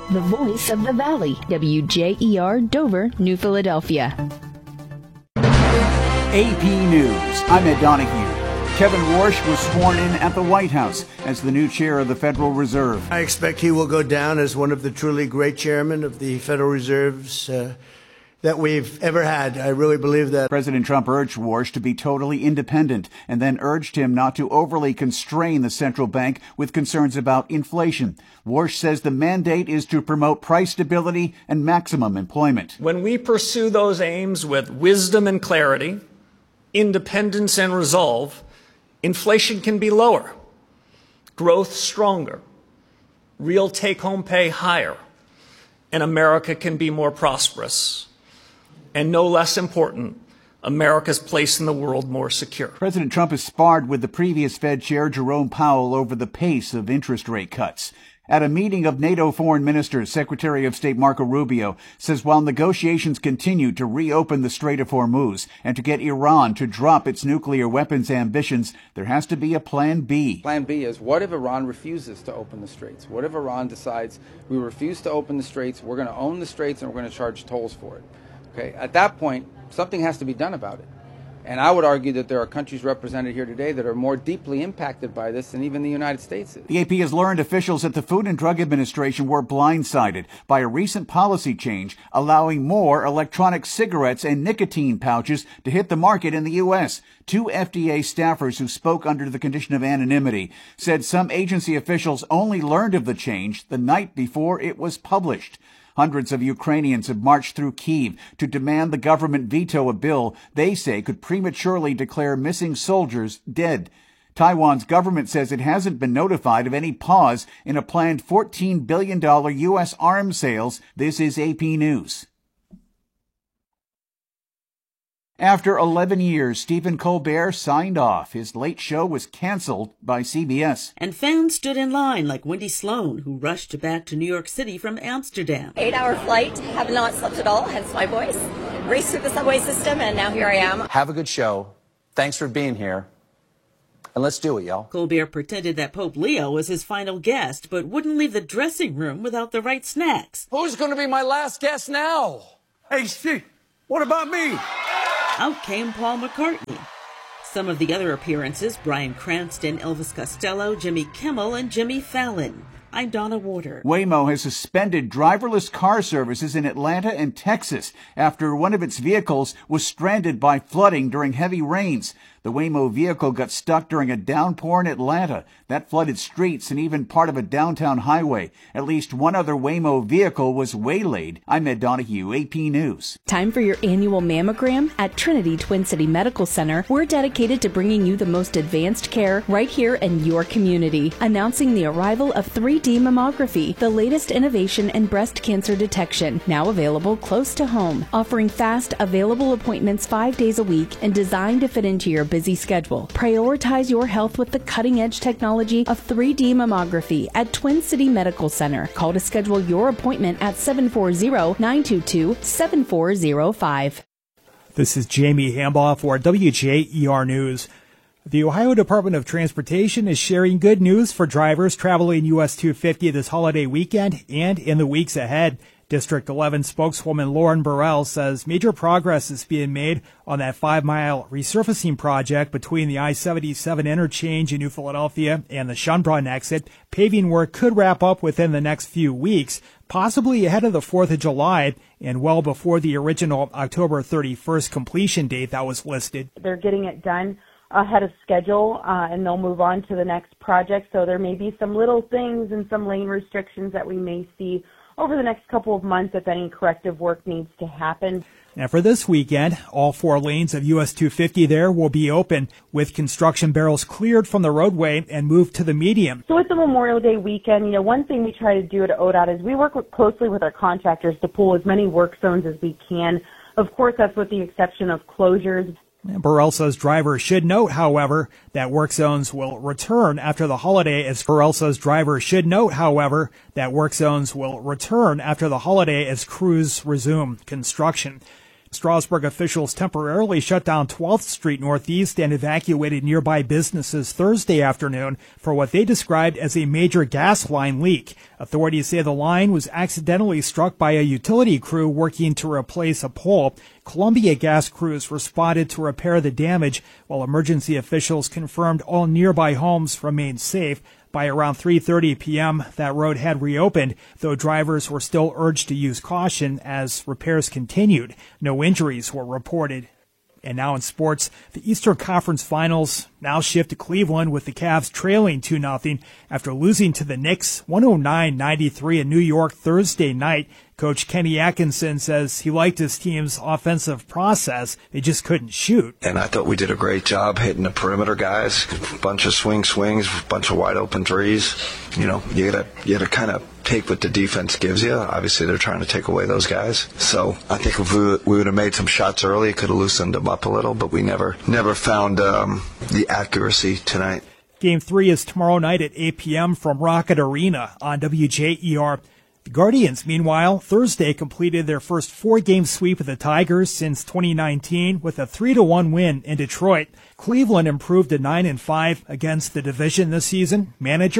the voice of the Valley, WJER Dover, New Philadelphia. AP News, I'm Ed Donahue. Kevin Warsh was sworn in at the White House as the new chair of the Federal Reserve. I expect he will go down as one of the truly great chairmen of the Federal Reserves that we've ever had. I really believe that. President Trump urged Warsh to be totally independent and then urged him not to overly constrain the central bank with concerns about inflation. Warsh says the mandate is to promote price stability and maximum employment. When we pursue those aims with wisdom and clarity, independence and resolve, inflation can be lower, growth stronger, real take-home pay higher, and America can be more prosperous. And no less important, America's place in the world more secure. President Trump has sparred with the previous Fed chair, Jerome Powell, over the pace of interest rate cuts. At a meeting of NATO foreign ministers, Secretary of State Marco Rubio says while negotiations continue to reopen the Strait of Hormuz and to get Iran to drop its nuclear weapons ambitions, there has to be a plan B. Plan B is, what if Iran refuses to open the straits? What if Iran decides we refuse to open the straits, we're going to own the straits, and we're going to charge tolls for it? Okay, at that point, something has to be done about it. And I would argue that there are countries represented here today that are more deeply impacted by this than even the United States is. The AP has learned officials at the Food and Drug Administration were blindsided by a recent policy change allowing more electronic cigarettes and nicotine pouches to hit the market in the U.S. Two FDA staffers who spoke under the condition of anonymity said some agency officials only learned of the change the night before it was published. Hundreds of Ukrainians have marched through Kyiv to demand the government veto a bill they say could prematurely declare missing soldiers dead. Taiwan's government says it hasn't been notified of any pause in a planned $14 billion U.S. arms sales. This is AP News. After 11 years, Stephen Colbert signed off. His late show was canceled by CBS. And fans stood in line like Wendy Sloan, who rushed back to New York City from Amsterdam. 8-hour flight, have not slept at all, hence my voice. Raced through the subway system, and now here I am. Have a good show. Thanks for being here. And let's do it, y'all. Colbert pretended that Pope Leo was his final guest, but wouldn't leave the dressing room without the right snacks. Who's going to be my last guest now? Hey, Steve, what about me? Out came Paul McCartney. Some of the other appearances, Bryan Cranston, Elvis Costello, Jimmy Kimmel, and Jimmy Fallon. I'm Donna Warder. Waymo has suspended driverless car services in Atlanta and Texas after one of its vehicles was stranded by flooding during heavy rains. The Waymo vehicle got stuck during a downpour in Atlanta. That flooded streets and even part of a downtown highway. At least one other Waymo vehicle was waylaid. I'm Ed Donahue, AP News. Time for your annual mammogram? At Trinity Twin City Medical Center, we're dedicated to bringing you the most advanced care right here in your community. Announcing the arrival of 3D mammography, the latest innovation in breast cancer detection, now available close to home, offering fast, available appointments 5 days a week and designed to fit into your busy schedule. Prioritize your health with the cutting-edge technology of 3D mammography at Twin City Medical Center. Call to schedule your appointment at 740-922-7405. This is Jamie Hambaugh for WJER News. The Ohio Department of Transportation is sharing good news for drivers traveling US 250 this holiday weekend and in the weeks ahead. District 11 spokeswoman Lauren Burrell says major progress is being made on that 5-mile resurfacing project between the I-77 interchange in New Philadelphia and the Schönbrunn exit. Paving work could wrap up within the next few weeks, possibly ahead of the 4th of July and well before the original October 31st completion date that was listed. They're getting it done ahead of schedule, and they'll move on to the next project. So there may be some little things and some lane restrictions that we may see over the next couple of months if any corrective work needs to happen. Now for this weekend, all 4 lanes of US 250 there will be open with construction barrels cleared from the roadway and moved to the median. So it's a Memorial Day weekend. One thing we try to do at ODOT is we work closely with our contractors to pull as many work zones as we can. Of course, that's with the exception of closures. Burrell says drivers should note, however, that work zones will return after the holiday as crews resume construction. Strasburg officials temporarily shut down 12th Street Northeast and evacuated nearby businesses Thursday afternoon for what they described as a major gas line leak. Authorities say the line was accidentally struck by a utility crew working to replace a pole. Columbia Gas crews responded to repair the damage, while emergency officials confirmed all nearby homes remained safe. By around 3:30 p.m., that road had reopened, though drivers were still urged to use caution as repairs continued. No injuries were reported. And now in sports, the Eastern Conference Finals now shift to Cleveland with the Cavs trailing 2-0 after losing to the Knicks 109-93 in New York Thursday night. Coach Kenny Atkinson says he liked his team's offensive process. They just couldn't shoot. And I thought we did a great job hitting the perimeter guys. A bunch of swings, a bunch of wide open threes. You know, you gotta kind of take what the defense gives you. Obviously, they're trying to take away those guys. So I think if we would have made some shots early, it could have loosened them up a little, but we never found the accuracy tonight. Game 3 is tomorrow night at 8 p.m. from Rocket Arena on WJER. The Guardians, meanwhile, Thursday completed their first 4-game sweep of the Tigers since 2019 with a 3-1 win in Detroit. Cleveland improved to 9-5 against the division this season. Manager